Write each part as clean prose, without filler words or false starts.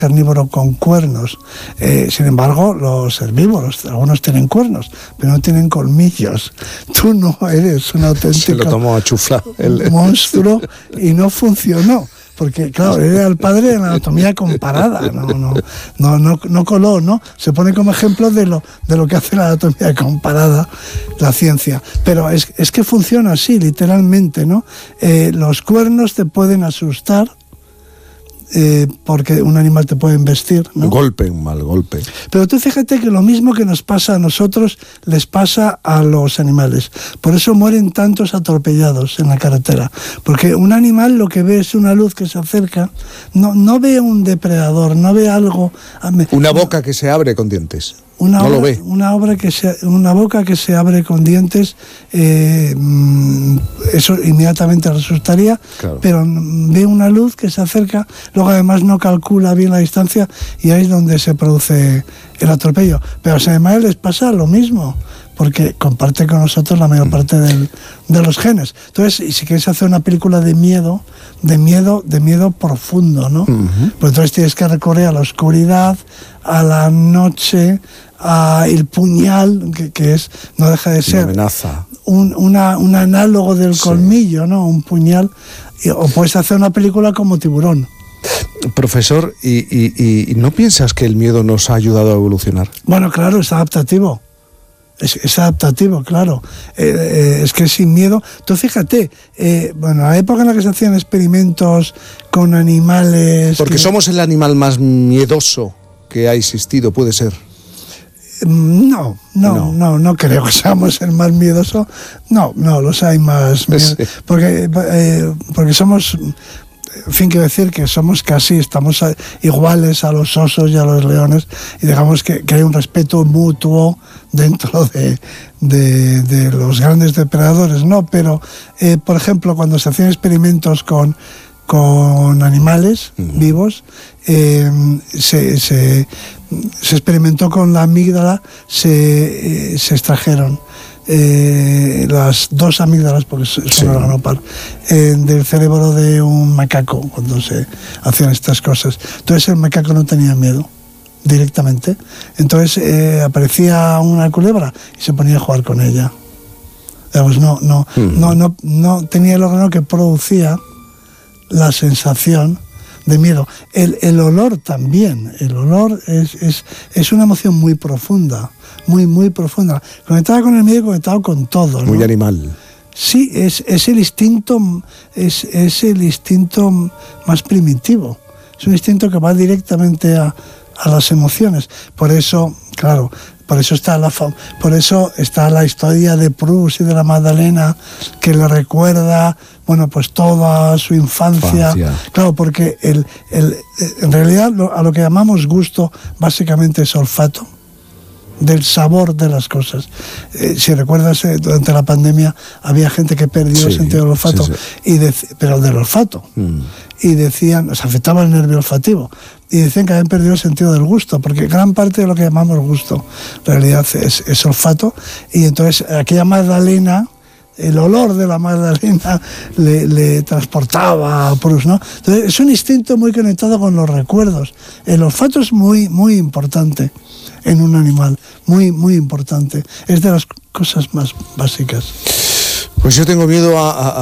carnívoro con cuernos. Sin embargo, los herbívoros, algunos tienen cuernos, pero no tienen colmillos. Tú no eres un auténtico Se lo tomó a chufla monstruo y no funcionó. Porque, claro, era el padre de la anatomía comparada, no coló, ¿no? Se pone como ejemplo de lo que hace la anatomía comparada, la ciencia. Pero es que funciona así, literalmente, ¿no? Los cuernos te pueden asustar, porque un animal te puede embestir, ¿no? Un mal golpe. Pero tú fíjate que lo mismo que nos pasa a nosotros les pasa a los animales. Por eso mueren tantos atropellados en la carretera. Porque un animal lo que ve es una luz que se acerca, no ve un depredador, no ve algo. Una boca que se abre con dientes. Lo ve. Una boca que se abre con dientes, eso inmediatamente le asustaría, claro. Pero ve una luz que se acerca, luego además no calcula bien la distancia y ahí es donde se produce el atropello. Pero a los animales les pasa lo mismo, porque comparte con nosotros la mayor parte de los genes. Entonces, y si quieres hacer una película de miedo profundo, ¿no? Pues entonces tienes que recurrir a la oscuridad, a la noche, a el puñal, que es, no deja de ser amenaza. Un análogo del colmillo, ¿no? Un puñal. O puedes hacer una película como Tiburón. Profesor, ¿y no piensas que el miedo nos ha ayudado a evolucionar? Bueno, claro, es adaptativo. Es adaptativo, claro. Es que sin miedo... Tú fíjate, la época en la que se hacían experimentos con animales... Porque somos el animal más miedoso que ha existido, puede ser. No creo que seamos el más miedoso. No, los hay más. Sí. Porque somos... En fin, quiero decir que estamos iguales a los osos y a los leones, y digamos que hay un respeto mutuo dentro de los grandes depredadores, ¿no? Pero, por ejemplo, cuando se hacían experimentos con animales vivos, se experimentó con la amígdala, se extrajeron las dos amígdalas, porque es un órgano par, del cerebro de un macaco cuando se hacían estas cosas. Entonces el macaco no tenía miedo directamente. Entonces aparecía una culebra y se ponía a jugar con ella. Digamos, no tenía el órgano que producía la sensación de miedo. El olor también. El olor es una emoción muy profunda, muy profunda. Conectada con el miedo y conectado con todo, ¿no? Muy animal. Sí, es el instinto, es el instinto más primitivo. Es un instinto que va directamente a las emociones. Por eso, claro, por eso está la historia de Proust y de la Magdalena, que le recuerda, pues toda su infancia. Claro, porque en realidad a lo que llamamos gusto básicamente es olfato, del sabor de las cosas. Si recuerdas, durante la pandemia había gente que perdió el sentido del olfato, pero del olfato. Y decían, se afectaba el nervio olfativo, y decían que habían perdido el sentido del gusto, porque gran parte de lo que llamamos gusto en realidad es olfato. Y entonces aquella Magdalena, el olor de la Magdalena le transportaba a Proust, ¿no? Entonces es un instinto muy conectado con los recuerdos. El olfato es muy, muy importante en un animal, muy, muy importante. Es de las cosas más básicas. Pues yo tengo miedo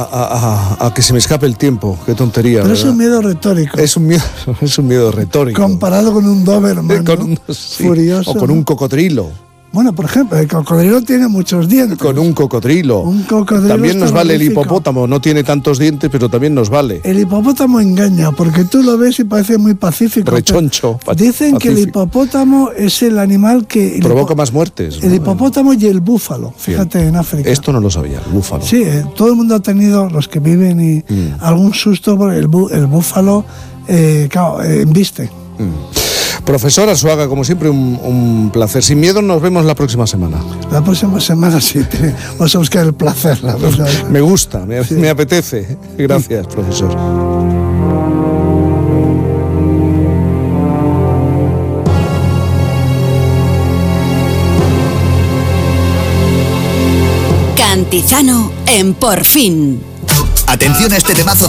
a que se me escape el tiempo. Qué tontería. Pero ¿verdad? es un miedo retórico. Es un miedo retórico. Comparado con un Doberman, furioso. O con un cocodrilo. Bueno, por ejemplo, el cocodrilo tiene muchos dientes. Con un cocodrilo. También nos vale el hipopótamo. No tiene tantos dientes, pero también nos vale. El hipopótamo engaña, porque tú lo ves y parece muy pacífico. Rechoncho. Dicen que el hipopótamo es el animal que... provoca más muertes. El hipopótamo y el búfalo, fíjate, en África. Esto no lo sabía, el búfalo. Sí, todo el mundo ha tenido, los que viven, algún susto por el búfalo, embiste. Profesor Arzuaga, como siempre, un placer. Sin miedo, nos vemos la próxima semana. La próxima semana sí, vamos a buscar el placer. Me gusta, me apetece. Gracias, profesor. Cantizano en Por Fin. Atención a este temazo